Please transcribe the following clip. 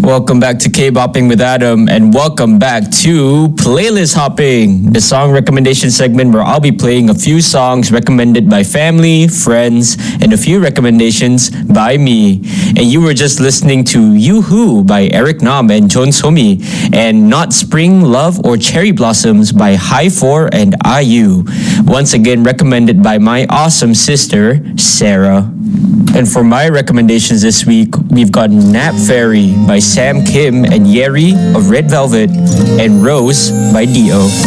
Welcome back to K-Bopping with Adam, and welcome back to Playlist Hopping, the song recommendation segment where I'll be playing a few songs recommended by family, friends, and a few recommendations by me. And you were just listening to Yoo-Hoo by Eric Nam and John Somi, and Not Spring, Love, or Cherry Blossoms by High 4 and IU. Once again recommended by my awesome sister, Sarah. And for my recommendations this week, we've got Nap Fairy by Sam Kim and Yeri of Red Velvet, and Rose by Dio.